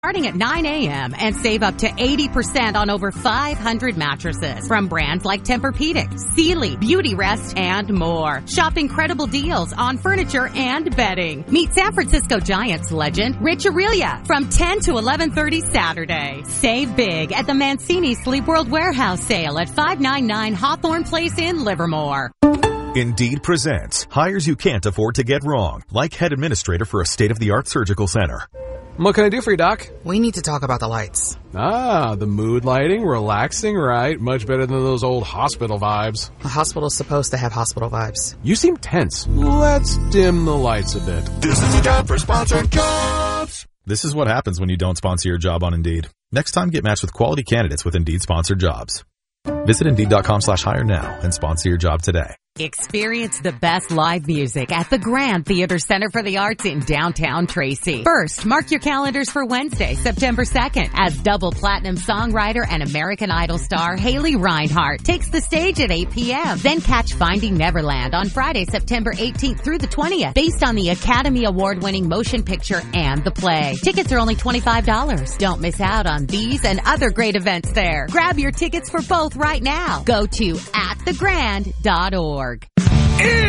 Starting at 9 a.m. and save up to 80% on over 500 mattresses from brands like Tempur-Pedic, Sealy, Beauty Rest, and more. Shop incredible deals on furniture and bedding. Meet San Francisco Giants legend Rich Aurilia from 10 to 11:30 Saturday. Save big at the Mancini Sleep World Warehouse sale at 599 Hawthorne Place in Livermore. Indeed presents hires you can't afford to get wrong, like head administrator for a state-of-the-art surgical center. What can I do for you, Doc? We need to talk about the lights. The mood lighting, relaxing, right? Much better than those old hospital vibes. A hospital's supposed to have hospital vibes. You seem tense. Let's dim the lights a bit. This is a job for Sponsored Jobs. This is what happens when you don't sponsor your job on Indeed. Next time, get matched with quality candidates with Indeed sponsored jobs. Visit Indeed.com/hire now and sponsor your job today. Experience the best live music at the Grand Theater Center for the Arts in downtown Tracy. First, mark your calendars for Wednesday, September 2nd, as double platinum songwriter and American Idol star Haley Reinhart takes the stage at 8 p.m. Then catch Finding Neverland on Friday, September 18th through the 20th, based on the Academy Award-winning motion picture and the play. Tickets are only $25. Don't miss out on these and other great events there. Grab your tickets for both right now. Go to atthegrand.org.